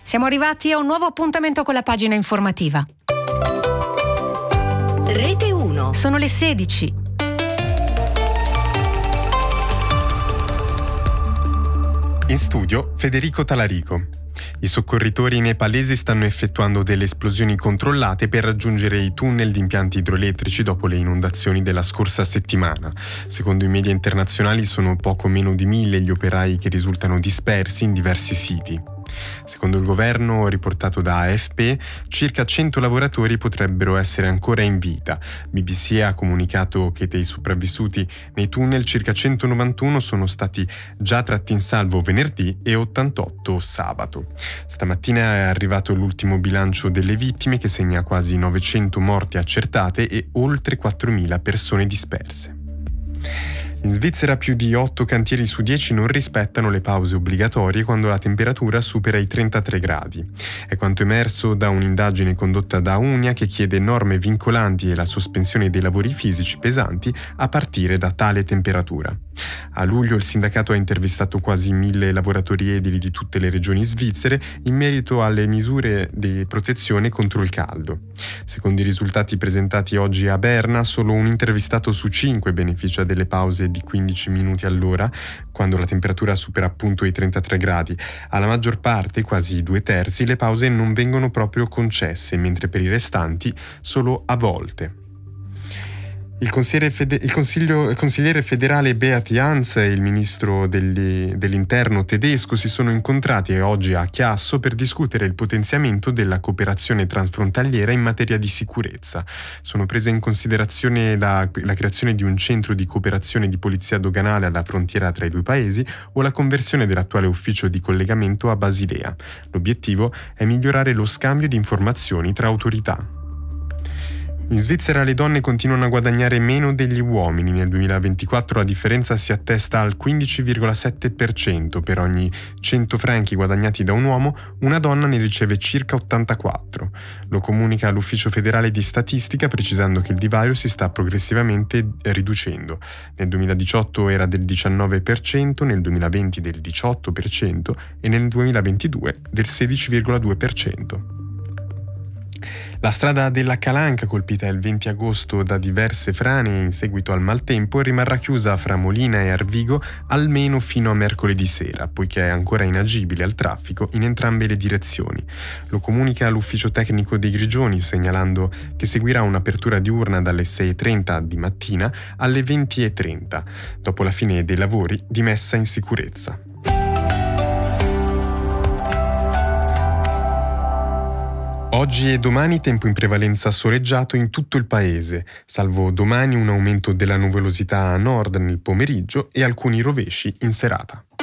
Siamo arrivati a un nuovo appuntamento con la pagina informativa. Rete 1. Sono le 16. In studio Federico Talarico. I soccorritori nepalesi stanno effettuando delle esplosioni controllate per raggiungere i tunnel di impianti idroelettrici dopo le inondazioni della scorsa settimana. Secondo i media internazionali sono poco meno di 1.000 gli operai che risultano dispersi in diversi siti. Secondo il governo, riportato da AFP, circa 100 lavoratori potrebbero essere ancora in vita. BBC ha comunicato che dei sopravvissuti nei tunnel circa 191 sono stati già tratti in salvo venerdì e 88 sabato. Stamattina è arrivato l'ultimo bilancio delle vittime, che segna quasi 900 morti accertate e oltre 4.000 persone disperse. In Svizzera più di 8 cantieri su 10 non rispettano le pause obbligatorie quando la temperatura supera i 33 gradi. È quanto emerso da un'indagine condotta da Unia, che chiede norme vincolanti e la sospensione dei lavori fisici pesanti a partire da tale temperatura. A luglio il sindacato ha intervistato quasi 1.000 lavoratori edili di tutte le regioni svizzere in merito alle misure di protezione contro il caldo. Secondo i risultati presentati oggi a Berna, solo un intervistato su 5 beneficia delle pause di 15 minuti all'ora quando la temperatura supera appunto i 33 gradi. Alla maggior parte, quasi 2/3, le pause non vengono proprio concesse, mentre per i restanti solo a volte. Il consigliere federale Beat Jans e il ministro dell'interno tedesco si sono incontrati oggi a Chiasso per discutere il potenziamento della cooperazione transfrontaliera in materia di sicurezza. Sono prese in considerazione la creazione di un centro di cooperazione di polizia doganale alla frontiera tra i due paesi o la conversione dell'attuale ufficio di collegamento a Basilea. L'obiettivo è migliorare lo scambio di informazioni tra autorità. In Svizzera le donne continuano a guadagnare meno degli uomini. Nel 2024 la differenza si attesta al 15,7%. Per ogni 100 franchi guadagnati da un uomo, una donna ne riceve circa 84. Lo comunica l'Ufficio federale di statistica, precisando che il divario si sta progressivamente riducendo. Nel 2018 era del 19%, nel 2020 del 18% e nel 2022 del 16,2%. La strada della Calanca, colpita il 20 agosto da diverse frane in seguito al maltempo, rimarrà chiusa fra Molina e Arvigo almeno fino a mercoledì sera, poiché è ancora inagibile al traffico in entrambe le direzioni. Lo comunica l'ufficio tecnico dei Grigioni, segnalando che seguirà un'apertura diurna dalle 6:30 di mattina alle 20:30, dopo la fine dei lavori di messa in sicurezza. Oggi e domani tempo in prevalenza soleggiato in tutto il paese, salvo domani un aumento della nuvolosità a nord nel pomeriggio e alcuni rovesci in serata.